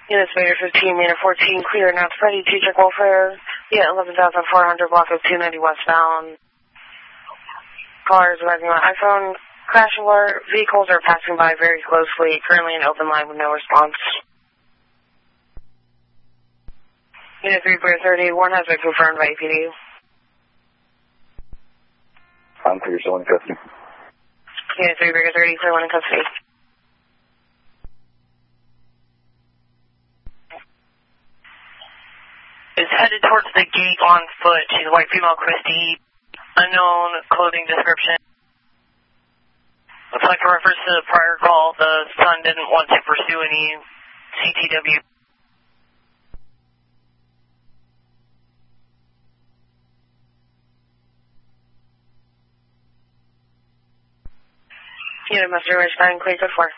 Units Vader 15, Manor 14, clear now to Freddy, 2 check welfare. Yeah, 11,400, block of 290 westbound. Cars arriving on iPhone. Crash alert. Vehicles are passing by very closely. Currently an open line with no response. Unit 3, Bear 30, one has been confirmed by APD. I'm clear, still in custody. Unit 3, Bear 30, clear one in custody. Is headed towards the gate on foot. She's a white female, Christy. Unknown clothing description. Looks like a reference to the prior call. The son didn't want to pursue any CTW. Unit Master Ridge 9, clear code 4.